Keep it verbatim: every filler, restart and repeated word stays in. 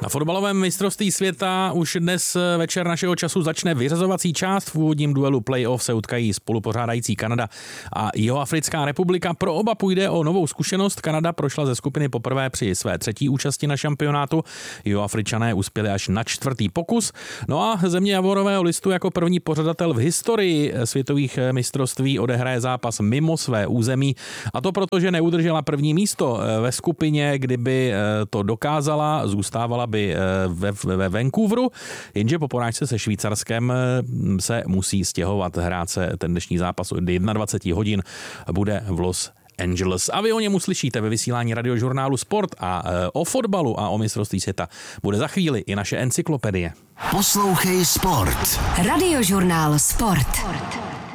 Na fotbalovém mistrovství světa už dnes večer našeho času začne vyřazovací část. V úvodním duelu playoff se utkají spolupořádající Kanada a Jihoafrická republika. Pro oba půjde o novou zkušenost. Kanada prošla ze skupiny poprvé při své třetí účasti na šampionátu. Jihoafričané uspěli až na čtvrtý pokus. No a země Javorového listu jako první pořadatel v historii světových mistrovství odehraje zápas mimo své území. A to proto, že neudržela první místo ve skupině. Kdyby to dokázala, zůstávala by ve, ve Vancouveru, jenže po porážce se Švýcarskem se musí stěhovat. Hrát se ten dnešní zápas od dvacet jedna hodin bude v Los Angeles. A vy o něm uslyšíte ve vysílání radiožurnálu Sport a o fotbalu a o mistrovství světa bude za chvíli i naše encyklopedie. Poslouchej Sport. Radiožurnál Sport.